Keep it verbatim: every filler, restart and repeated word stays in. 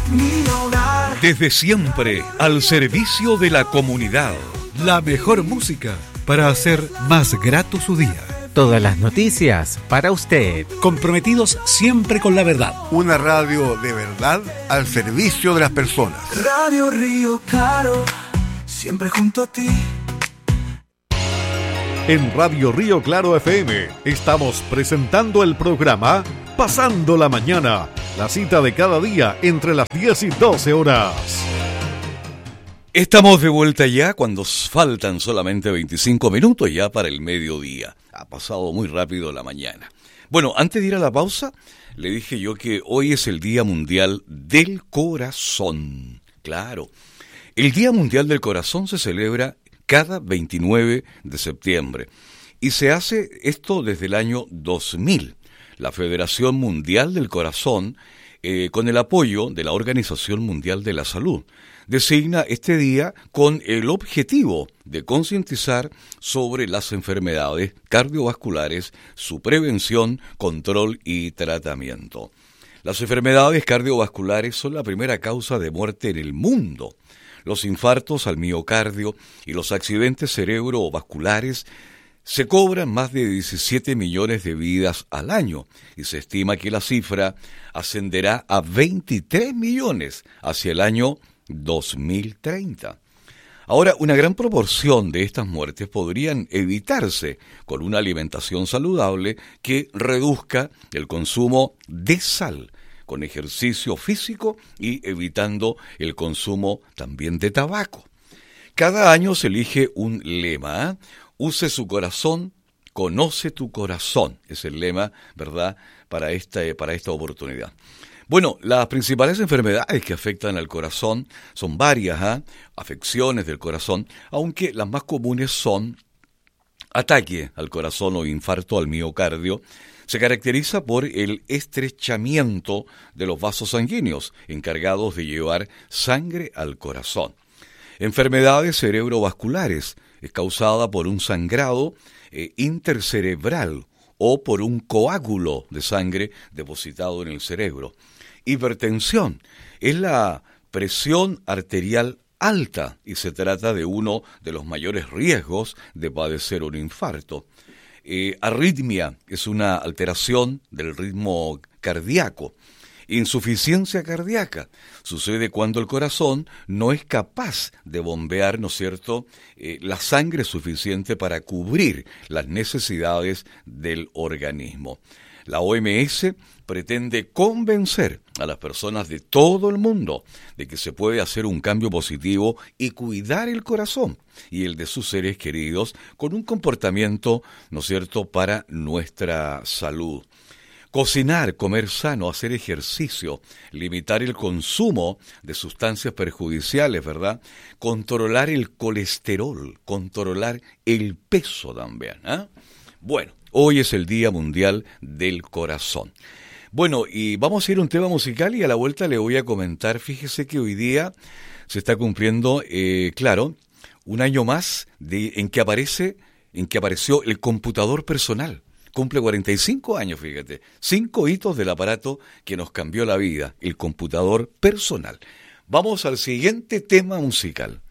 mi hogar. Desde siempre, al servicio de la comunidad. La mejor música para hacer más grato su día. Todas las noticias para usted. Comprometidos siempre con la verdad. Una radio de verdad al servicio de las personas. Radio Río Claro, siempre junto a ti. En Radio Río Claro F M estamos presentando el programa Pasando la Mañana, la cita de cada día entre las diez y doce horas. Estamos de vuelta ya cuando faltan solamente veinticinco minutos ya para el mediodía. Ha pasado muy rápido la mañana. Bueno, antes de ir a la pausa, le dije yo que hoy es el Día Mundial del Corazón. Claro, el Día Mundial del Corazón se celebra cada veintinueve de septiembre. Y se hace esto desde el año dos mil. La Federación Mundial del Corazón, eh, con el apoyo de la Organización Mundial de la Salud, designa este día con el objetivo de concientizar sobre las enfermedades cardiovasculares, su prevención, control y tratamiento. Las enfermedades cardiovasculares son la primera causa de muerte en el mundo. Los infartos al miocardio y los accidentes cerebrovasculares se cobran más de diecisiete millones de vidas al año y se estima que la cifra ascenderá a veintitrés millones hacia el año dos mil treinta. Ahora, una gran proporción de estas muertes podrían evitarse con una alimentación saludable que reduzca el consumo de sal, con ejercicio físico y evitando el consumo también de tabaco. Cada año se elige un lema, ¿eh? Use su corazón, conoce tu corazón, es el lema, ¿verdad?, para esta, para esta oportunidad. Bueno, las principales enfermedades que afectan al corazón son varias, ¿eh? afecciones del corazón, aunque las más comunes son ataque al corazón o infarto al miocardio. Se caracteriza por el estrechamiento de los vasos sanguíneos, encargados de llevar sangre al corazón. Enfermedades cerebrovasculares, es causada por un sangrado eh, intercerebral o por un coágulo de sangre depositado en el cerebro. Hipertensión es la presión arterial alta y se trata de uno de los mayores riesgos de padecer un infarto. Eh, arritmia es una alteración del ritmo cardíaco. Insuficiencia cardíaca sucede cuando el corazón no es capaz de bombear, ¿no es cierto?, eh, la sangre suficiente para cubrir las necesidades del organismo. La O M S pretende convencer a las personas de todo el mundo de que se puede hacer un cambio positivo y cuidar el corazón y el de sus seres queridos con un comportamiento, ¿no es cierto?, para nuestra salud. Cocinar, comer sano, hacer ejercicio, limitar el consumo de sustancias perjudiciales, ¿verdad? Controlar el colesterol, controlar el peso también, ¿eh? Bueno, hoy es el Día Mundial del Corazón. Bueno, y vamos a ir a un tema musical y a la vuelta le voy a comentar, fíjese que hoy día se está cumpliendo, eh, claro, un año más de, en que aparece, en que apareció el computador personal. Cumple cuarenta y cinco años, fíjate. Cinco hitos del aparato que nos cambió la vida, el computador personal. Vamos al siguiente tema musical.